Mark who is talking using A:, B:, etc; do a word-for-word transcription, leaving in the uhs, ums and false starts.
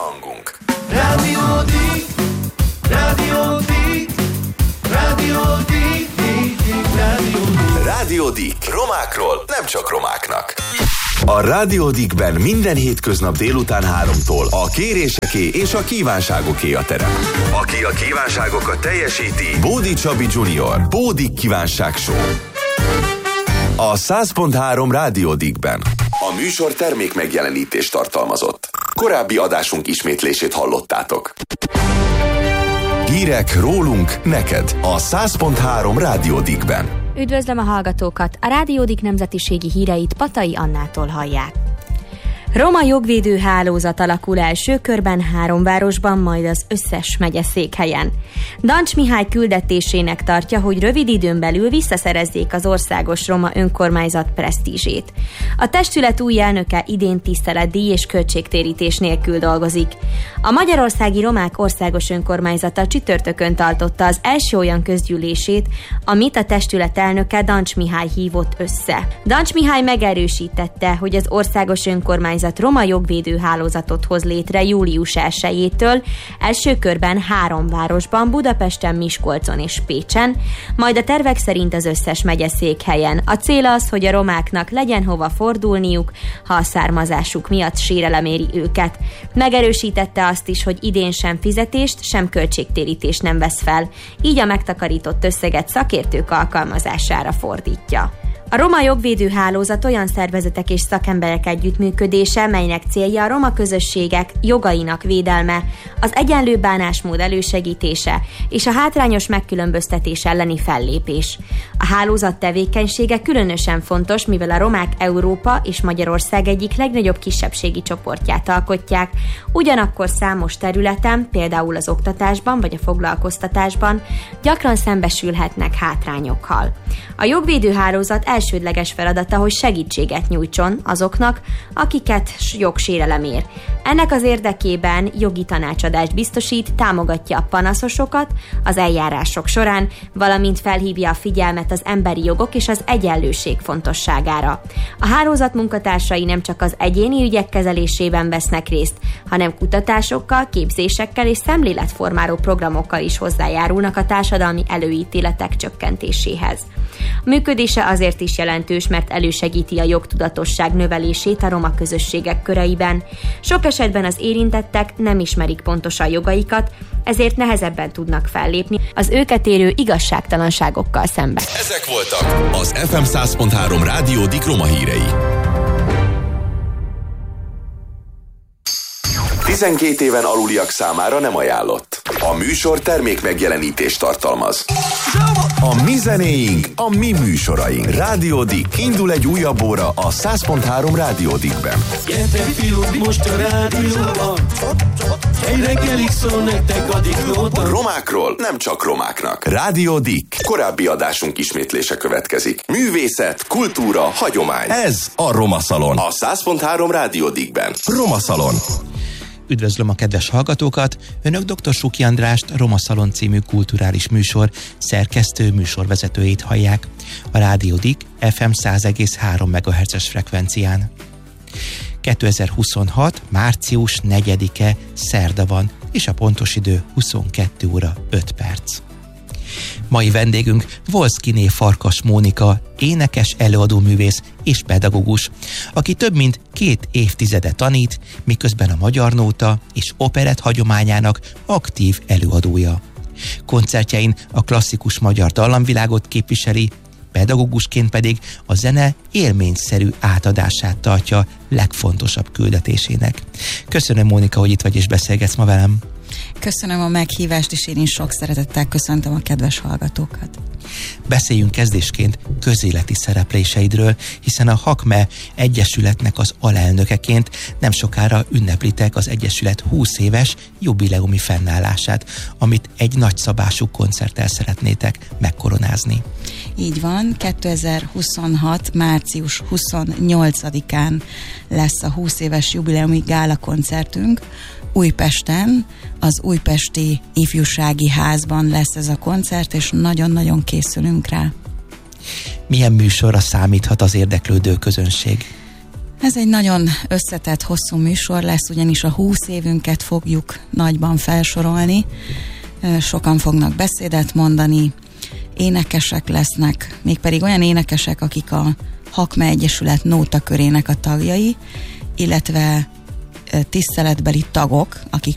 A: hangunk.
B: Rádió Dík, Rádió Dík, Rádió Dík, Dík, Dík, Rádió Dík.
A: Rádió Dík. Romákról, nem csak romáknak. A Rádió Díkben minden hétköznap délután háromtól a kéréseké és a kívánságoké a terep. Aki a kívánságokat teljesíti, Bódi Csabi junior Bódik Kívánság Show. A száz pont három Rádió Díkben. A műsor termék megjelenítést tartalmazott. Korábbi adásunk ismétlését hallottátok. Hírek rólunk, neked a száz pont három Rádió Díkben.
C: Üdvözlöm a hallgatókat! A Rádió Dík nemzetiségi híreit Patai Annától hallják. Roma jogvédő hálózat alakul első körben három városban, majd az összes megyeszékhelyen. Dancs Mihály küldetésének tartja, hogy rövid időn belül visszaszerezzék az országos roma önkormányzat presztízsét. A testület új elnöke idén tiszteletdíj és költségtérítés nélkül dolgozik. A Magyarországi Romák Országos Önkormányzata csütörtökön tartotta az első olyan közgyűlését, amit a testület elnöke Dancs Mihály hívott össze. Dancs Mihály megerősítette, hogy az országos önkormányzat roma jogvédő hálózatot hoz létre július elsejétől, első körben három városban, Budapesten, Miskolcon és Pécsen, majd a tervek szerint az összes megyeszékhelyen. A cél az, hogy a romáknak legyen hova fordulniuk, ha a származásuk miatt sérelem éri őket. Megerősítette azt is, hogy idén sem fizetést, sem költségtérítést nem vesz fel, így a megtakarított összeget szakértők alkalmazására fordítja. A Roma Jogvédő Hálózat olyan szervezetek és szakemberek együttműködése, melynek célja a roma közösségek jogainak védelme, az egyenlő bánásmód elősegítése és a hátrányos megkülönböztetés elleni fellépés. A hálózat tevékenysége különösen fontos, mivel a romák Európa és Magyarország egyik legnagyobb kisebbségi csoportját alkotják, ugyanakkor számos területen, például az oktatásban vagy a foglalkoztatásban gyakran szembesülhetnek hátrányokkal. A jogvédő hálózat elsődleges feladata, hogy segítséget nyújtson azoknak, akiket jogsérelem ér. Ennek az érdekében jogi tanácsadást biztosít, támogatja a panaszosokat az eljárások során, valamint felhívja a figyelmet az emberi jogok és az egyenlőség fontosságára. A hálózat munkatársai nem csak az egyéni ügyek kezelésében vesznek részt, hanem kutatásokkal, képzésekkel és szemléletformáló programokkal is hozzájárulnak a társadalmi előítéletek csökkentéséhez. A működése azért is jelentős, mert elősegíti a jogtudatosság növelését a roma közösségek köreiben. Sok esetben az érintettek nem ismerik pontosan jogaikat, ezért nehezebben tudnak fellépni az őket érő igazságtalanságokkal szemben.
A: Ezek voltak az ef em száz pont három Rádió Dík roma hírei. tizenkét éven aluliak számára nem ajánlott. A műsor termék megjelenítést tartalmaz. A mi zenéink, a mi műsoraink. Rádió Dík. Indul egy újabb óra a száz pont három Rádió Díkben.
B: Gyertek fiúk, most a rádióban, egy reggelig szól nektek a diklóban.
A: Romákról, nem csak romáknak. Rádió Dík. Korábbi adásunk ismétlése következik. Művészet, kultúra, hagyomány. Ez a Roma Szalon. A száz pont három Rádió Díkben. Roma Szalon.
D: Üdvözlöm a kedves hallgatókat! Önök dr. Suki Andrást, Roma Szalon című kulturális műsor szerkesztő műsorvezetőjét hallják a Rádió Dík ef em száz egész három megahertzes frekvencián. kétezer-huszonhat. március negyedike szerda van, és a pontos idő huszonkettő óra öt perc. Mai vendégünk Volszkiné Farkas Mónika, énekes, előadóművész és pedagógus, aki több mint két évtizede tanít, miközben a magyar nóta és operett hagyományának aktív előadója. Koncertjein a klasszikus magyar dallamvilágot képviseli, pedagógusként pedig a zene élményszerű átadását tartja legfontosabb küldetésének. Köszönöm, Mónika, hogy itt vagy és beszélgetsz ma velem.
E: Köszönöm a meghívást, és én is sok szeretettel köszöntöm a kedves hallgatókat.
D: Beszéljünk kezdésként közéleti szerepléseidről, hiszen a Hakme Egyesületnek az alelnökeként nem sokára ünneplitek az Egyesület húsz éves jubileumi fennállását, amit egy nagyszabású koncerttel szeretnétek megkoronázni.
E: Így van, kétezer-huszonhat. március huszonnyolcadikán lesz a húsz éves jubileumi gála koncertünk. Újpesten, az Újpesti Ifjúsági Házban lesz ez a koncert, és nagyon-nagyon készülünk rá.
D: Milyen műsorra számíthat az érdeklődő közönség?
E: Ez egy nagyon összetett, hosszú műsor lesz, ugyanis a húsz évünket fogjuk nagyban felsorolni. Sokan fognak beszédet mondani, énekesek lesznek, mégpedig olyan énekesek, akik a Hakme Egyesület nótakörének a tagjai, illetve tiszteletbeli tagok, akik